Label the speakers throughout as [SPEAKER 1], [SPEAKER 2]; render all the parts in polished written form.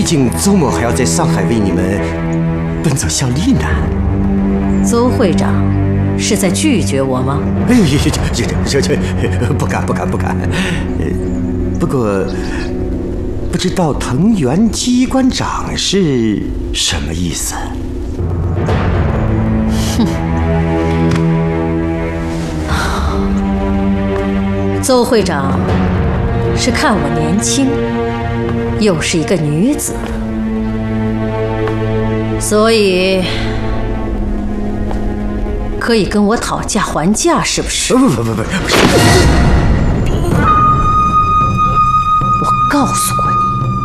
[SPEAKER 1] 竟周末还要在上海为你们奔走效力呢。
[SPEAKER 2] 邹会长是在拒绝我吗？
[SPEAKER 1] 哎呦，这不敢。不过不知道藤原机关长是什么意思？
[SPEAKER 2] 哼。邹会长是看我年轻，又是一个女子，所以可以跟我讨价还价，是不是？
[SPEAKER 1] 不是。
[SPEAKER 2] 我告诉过你，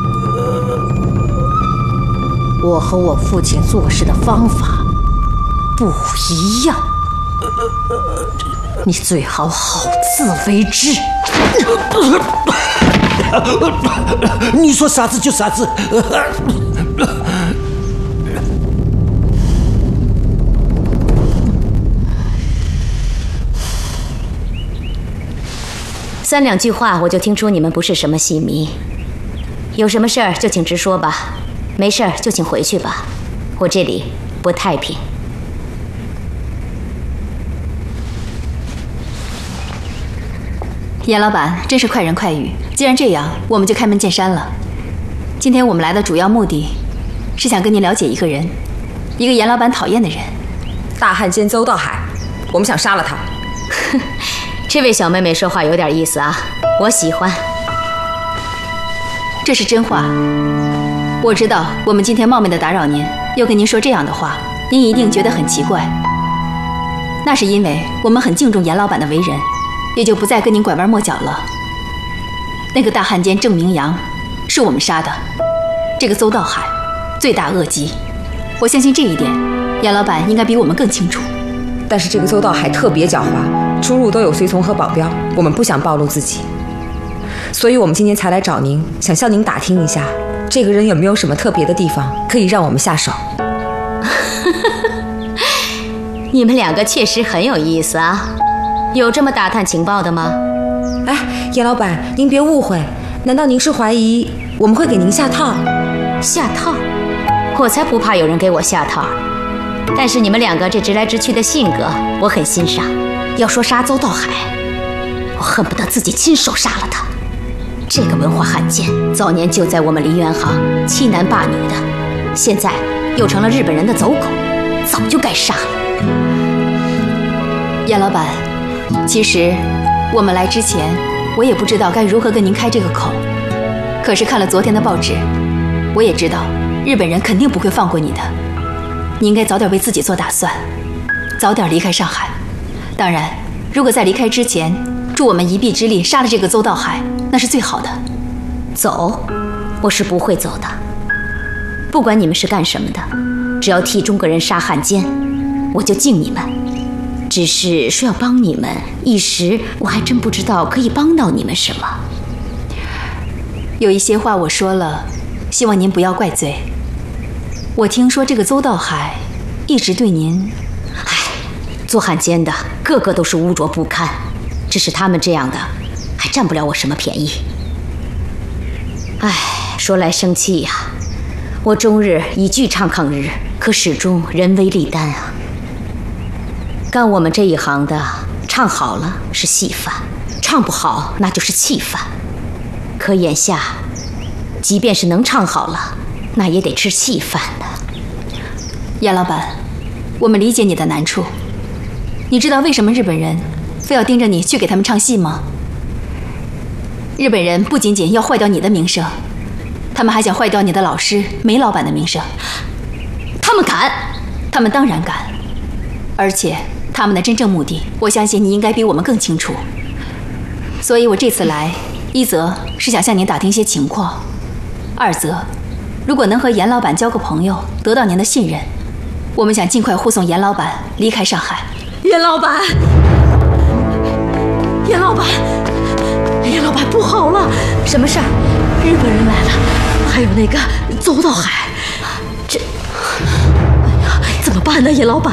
[SPEAKER 2] 我和我父亲做事的方法不一样。你最好好自为之。
[SPEAKER 1] 你说啥子就啥子。
[SPEAKER 3] 三两句话我就听出你们不是什么戏迷，有什么事儿就请直说吧，没事儿就请回去吧，我这里不太平。
[SPEAKER 4] 严老板真是快人快语，既然这样，我们就开门见山了。今天我们来的主要目的是想跟您了解一个人，一个严老板讨厌的人。
[SPEAKER 5] 大汉奸邹道海，我们想杀了他。
[SPEAKER 3] 这位小妹妹说话有点意思啊，我喜欢。
[SPEAKER 4] 这是真话。我知道我们今天冒昧的打扰您，又跟您说这样的话，您一定觉得很奇怪。那是因为我们很敬重严老板的为人，也就不再跟您拐弯抹角了。那个大汉奸郑明阳是我们杀的，这个邹道海罪大恶极，我相信这一点严老板应该比我们更清楚。
[SPEAKER 5] 但是这个邹道海特别狡猾，出入都有随从和保镖，我们不想暴露自己，所以我们今天才来找您，想向您打听一下这个人有没有什么特别的地方可以让我们下手。
[SPEAKER 3] 你们两个确实很有意思啊，有这么打探情报的吗？
[SPEAKER 5] 哎，严老板，您别误会，难道您是怀疑我们会给您下套？
[SPEAKER 3] 下套？我才不怕有人给我下套。但是你们两个这直来直去的性格，我很欣赏。要说杀邹道海，我恨不得自己亲手杀了他。这个文化汉奸，早年就在我们梨园行欺男霸女的，现在又成了日本人的走狗，早就该杀了。
[SPEAKER 4] 严老板，其实我们来之前，我也不知道该如何跟您开这个口。可是看了昨天的报纸，我也知道日本人肯定不会放过你的。你应该早点为自己做打算，早点离开上海。当然，如果在离开之前助我们一臂之力杀了这个邹道海，那是最好的。
[SPEAKER 3] 走，我是不会走的。不管你们是干什么的，只要替中国人杀汉奸，我就敬你们。只是说要帮你们，一时我还真不知道可以帮到你们什么。
[SPEAKER 4] 有一些话我说了，希望您不要怪罪。我听说这个邹道海一直对您……
[SPEAKER 3] 哎，做汉奸的个个都是污浊不堪，只是他们这样的还占不了我什么便宜。哎，说来生气呀，我终日以剧唱抗日，可始终人为利单啊。干我们这一行的，唱好了是戏饭，唱不好那就是气饭。可眼下，即便是能唱好了，那也得吃气饭的。
[SPEAKER 4] 严老板，我们理解你的难处。你知道为什么日本人非要盯着你去给他们唱戏吗？日本人不仅仅要坏掉你的名声，他们还想坏掉你的老师梅老板的名声。
[SPEAKER 3] 他们敢？
[SPEAKER 4] 他们当然敢。而且他们的真正目的，我相信你应该比我们更清楚。所以我这次来，一则是想向您打听些情况，二则如果能和严老板交个朋友，得到您的信任，我们想尽快护送严老板离开上海。
[SPEAKER 2] 严老板，严老板，严老板，不好了！
[SPEAKER 3] 什么事儿？
[SPEAKER 2] 日本人来了，还有那个邹道海，这……哎呀，怎么办呢？严老板，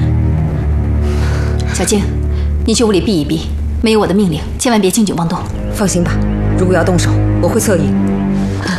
[SPEAKER 4] 小静，你去屋里避一避，没有我的命令，千万别轻举妄动。
[SPEAKER 5] 放心吧，如果要动手，我会策应。